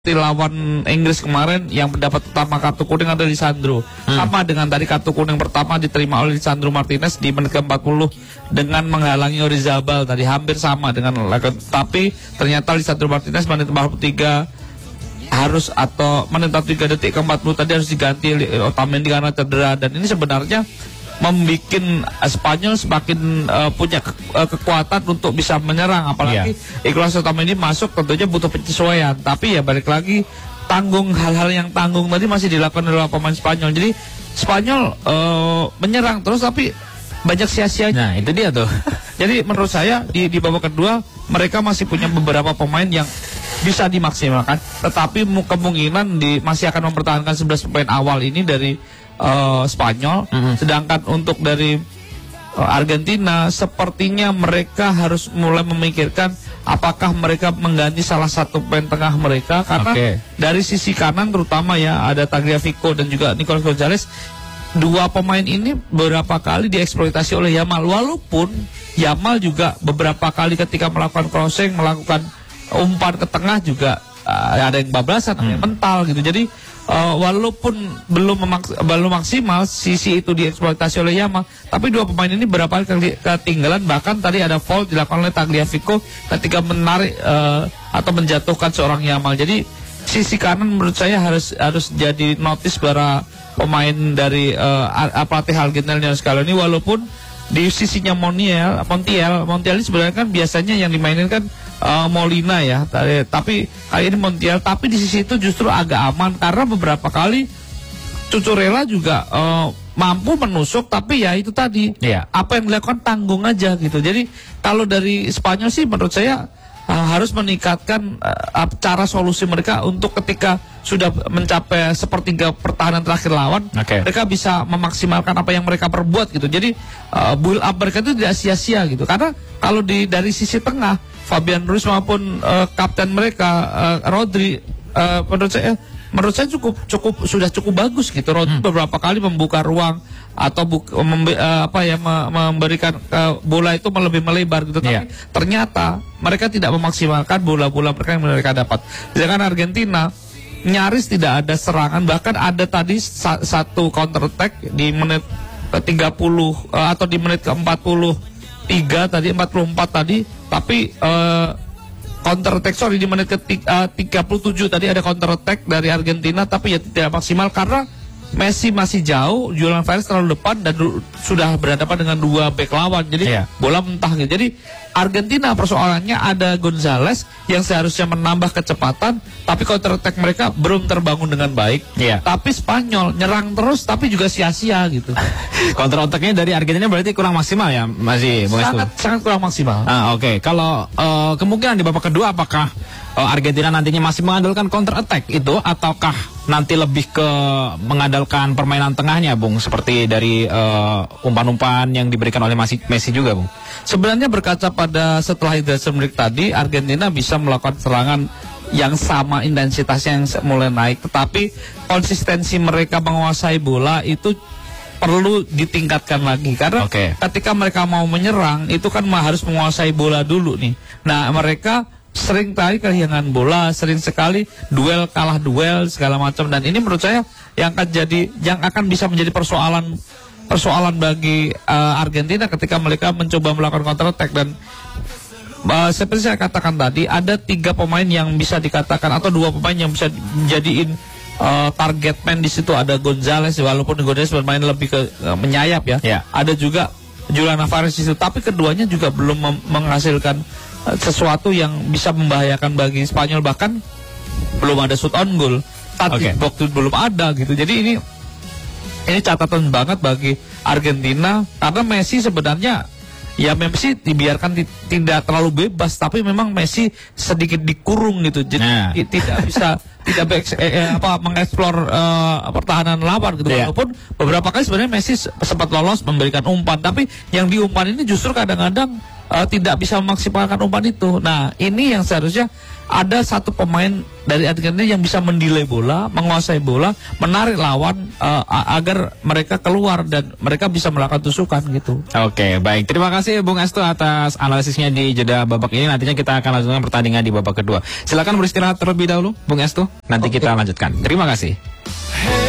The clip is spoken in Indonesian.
lawan Inggris kemarin yang mendapat utama kartu kuning adalah Lisandro. Sama dengan tadi kartu kuning pertama diterima oleh Lisandro Martinez di menit ke-40 dengan menghalangi Orizabal tadi, hampir sama dengan tapi ternyata Lisandro Martinez menit ke-43 harus atau menit 3 detik ke-40 tadi harus diganti Otamendi karena cedera, dan ini sebenarnya membuat Spanyol semakin punya kekuatan untuk bisa menyerang, apalagi Nicolas Otamendi masuk tentunya butuh penyesuaian, tapi ya balik lagi hal-hal yang tanggung tadi masih dilakukan oleh pemain Spanyol. Jadi Spanyol menyerang terus tapi banyak sia-sianya. Nah itu dia tuh. Jadi menurut saya di babak kedua mereka masih punya beberapa pemain yang bisa dimaksimalkan, tetapi kemungkinan masih akan mempertahankan 11 pemain awal ini dari Spanyol. Sedangkan untuk dari Argentina sepertinya mereka harus mulai memikirkan apakah mereka mengganti salah satu pemain tengah mereka, karena dari sisi kanan terutama ya ada Tagliafico dan juga Nicolas Gonzalez. Dua pemain ini beberapa kali dieksploitasi oleh Yamal, walaupun Yamal juga beberapa kali ketika melakukan crossing, melakukan umpan ke tengah juga ada yang bablasan, ada yang mental gitu. Jadi walaupun belum maksimal sisi itu dieksploitasi oleh Yamal, tapi dua pemain ini berapa kali ketinggalan, bahkan tadi ada foul dilakukan oleh Tagliafico ketika menarik atau menjatuhkan seorang Yamal. Jadi sisi kanan menurut saya harus jadi notice para pemain dari pelatih Argentina Lionel Scaloni, walaupun di sisinya Montiel ini sebenarnya kan biasanya yang dimainin kan Molina ya, tapi kali ini Montiel, tapi di sisi itu justru agak aman karena beberapa kali Cucurella juga mampu menusuk, tapi ya itu tadi apa yang dilakukan tanggung aja gitu. Jadi kalau dari Spanyol sih menurut saya harus meningkatkan cara solusi mereka untuk ketika sudah mencapai sepertiga pertahanan terakhir lawan, mereka bisa memaksimalkan apa yang mereka perbuat gitu. Jadi build up mereka itu tidak sia-sia gitu. Karena kalau dari sisi tengah Fabian Ruiz maupun kapten mereka Rodri, menurut saya sudah cukup bagus gitu. Rodri beberapa kali membuka ruang atau memberikan bola itu lebih melebar gitu. Tapi ternyata mereka tidak memaksimalkan bola-bola mereka yang mereka dapat. Sedangkan Argentina nyaris tidak ada serangan, bahkan ada tadi satu counter attack di menit ke-30 atau di menit ke-43 tadi, 44 tadi, tapi counter attack di menit ke-37 tadi ada counter attack dari Argentina, tapi ya tidak maksimal karena Messi masih jauh, Julian Alvarez terlalu depan dan sudah berhadapan dengan dua bek lawan, jadi bola mentah gitu. Jadi Argentina persoalannya ada Gonzalez yang seharusnya menambah kecepatan, tapi counter attack mereka belum terbangun dengan baik. Tapi Spanyol nyerang terus tapi juga sia-sia gitu. Counter attack-nya dari Argentina berarti kurang maksimal ya, masih sangat kurang maksimal. Kalau kemungkinan di babak kedua apakah Argentina nantinya masih mengandalkan counter attack itu, ataukah nanti lebih ke mengandalkan permainan tengahnya, Bung, seperti dari umpan-umpan yang diberikan oleh Messi juga, Bung? Sebenarnya berkaca pada setelah hydration break tadi, Argentina bisa melakukan serangan yang sama intensitasnya yang mulai naik, tetapi konsistensi mereka menguasai bola itu perlu ditingkatkan lagi karena ketika mereka mau menyerang itu kan harus menguasai bola dulu nih. Nah, mereka sering kali kehilangan bola, sering sekali kalah duel segala macam, dan ini menurut saya yang akan bisa menjadi persoalan bagi Argentina ketika mereka mencoba melakukan counter attack. Dan seperti saya katakan tadi, ada 3 pemain yang bisa dikatakan atau 2 pemain yang bisa dijadiin target man di situ. Ada Gonzalez, walaupun Gonzalez bermain lebih ke menyayap ya. Ada juga Julian Alvarez di situ, tapi keduanya juga belum menghasilkan sesuatu yang bisa membahayakan bagi Spanyol, bahkan belum ada shoot on goal, waktu belum ada gitu. Jadi ini catatan banget bagi Argentina karena Messi sebenarnya Messi dibiarkan tidak terlalu bebas, tapi memang Messi sedikit dikurung gitu, jadi tidak bisa mengeksplor pertahanan lawan gitu. Walaupun beberapa kali sebenarnya Messi sempat lolos memberikan umpan, tapi yang diumpan ini justru kadang-kadang tidak bisa memaksimalkan umpan itu. Nah, ini yang seharusnya ada satu pemain dari Argentina yang bisa mendelay bola, menguasai bola, menarik lawan agar mereka keluar dan mereka bisa melakukan tusukan gitu. Oke, baik. Terima kasih Bung Estu atas analisisnya di jeda babak ini. Nantinya kita akan lanjutkan pertandingan di babak kedua. Silakan beristirahat terlebih dahulu, Bung Estu. Nanti kita lanjutkan. Terima kasih.